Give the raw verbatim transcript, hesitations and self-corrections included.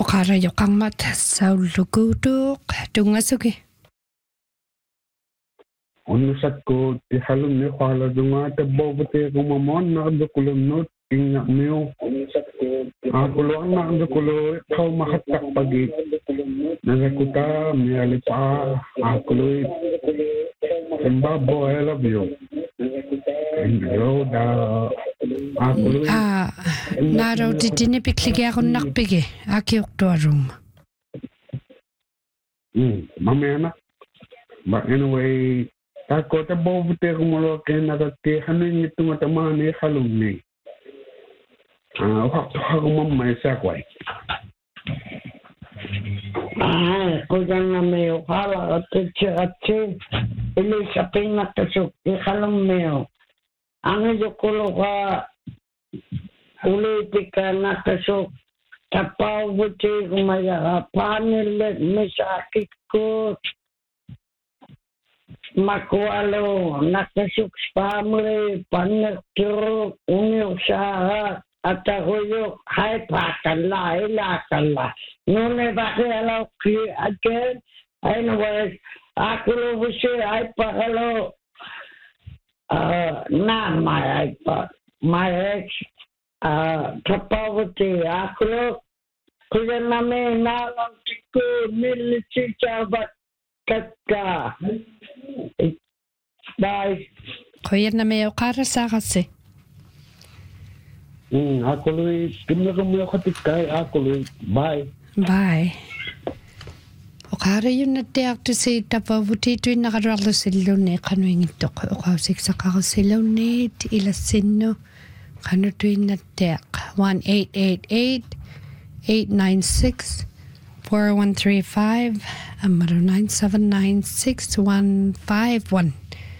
Okara yoqangmat saulukutuq tungasuki. Onusatko tihalun ni khala dunga te bobote kumamon na dukulunot inga meo. Akulo na dukulo kau mahatak pagi. Nanakuta mialipa akulo Zimbabwe I love you. Hello da akulo. Ah, naro titini piklige akon nakpige akioktuarum. Hmm, mamena. But anyway, tako ta bobote kumulo kena kake hanin itu matamani halumni. Ah, waktu aku mamai sakwai. Ah, kujana meo hala ate ate ile sapina kasuk ikalong meo. Ang jokolo ka ule tika nakasuk tapaw buti kumaya panel mesakit ko makualo nakasuk family panektur unyo sa at ako yung hay pakala, ilakala. Nune bakit alaw ki again? Anyways, ako lo siya ay pakalo uh, na my ay pa. My ex uh, kapawati. Ako lo kaya namin nalang tiko military chabat katka. Bye. Kaya na may okara sa kasi. Hmm, ako lo'y kimya-kimya katikay, ako lo'y bye. Bye. Okara yun na tiyak to si tapavuti ito yung nakaralo silo ni kanuing ito. Okausik sa kakasilo ni ilasino. Kanu ito yung na tiyak. one eight eight eight, eight nine six, four one three five. Amaro nine seven nine, six one five one.